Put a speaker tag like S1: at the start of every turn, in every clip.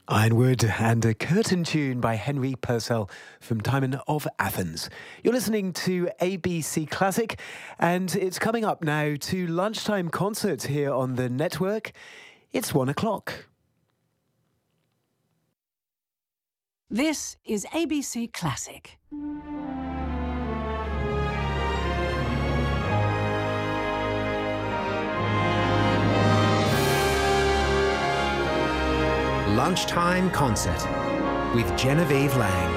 S1: Ironwood and a curtain tune by Henry Purcell from Timon of Athens. You're listening to ABC Classic, and it's coming up now to lunchtime concert here on the network. It's 1 o'clock.
S2: This is ABC Classic.
S3: Lunchtime Concert with Genevieve Lang.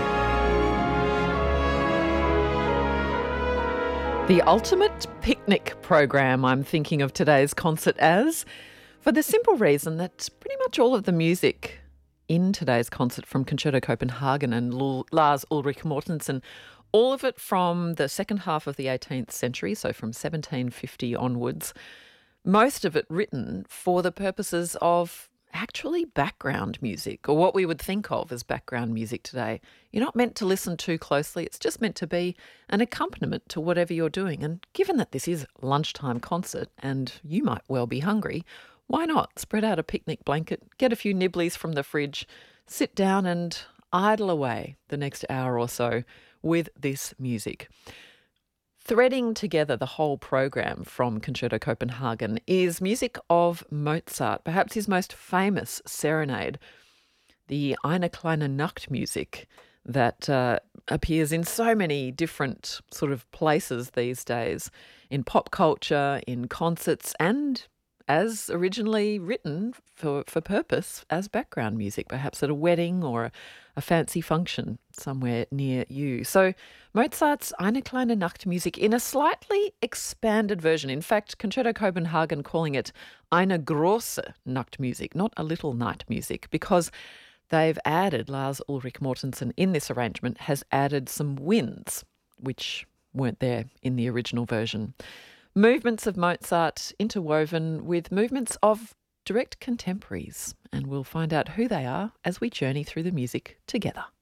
S4: The ultimate picnic program I'm thinking of today's concert as, for the simple reason that pretty much all of the music in today's concert from Concerto Copenhagen and Lars Ulrik Mortensen, all of it from the second half of the 18th century, so from 1750 onwards, most of it written for the purposes of actually background music, or what we would think of as background music today. You're not meant to listen too closely. It's just meant to be an accompaniment to whatever you're doing. And given that this is lunchtime concert and you might well be hungry, why not spread out a picnic blanket, get a few nibblies from the fridge, sit down and idle away the next hour or so with this music. Threading together the whole program from Concerto Copenhagen is music of Mozart, perhaps his most famous serenade, the Eine kleine Nachtmusik, that appears in so many different sort of places these days, in pop culture, in concerts, and as originally written for purpose as background music, perhaps at a wedding or a fancy function somewhere near you. So Mozart's Eine kleine Nachtmusik in a slightly expanded version. In fact, Concerto Copenhagen calling it Eine große Nachtmusik, not a little night music, because they've added, Lars Ulrik Mortensen in this arrangement has added some winds, which weren't there in the original version. Movements of Mozart interwoven with movements of direct contemporaries, and we'll find out who they are as we journey through the music together.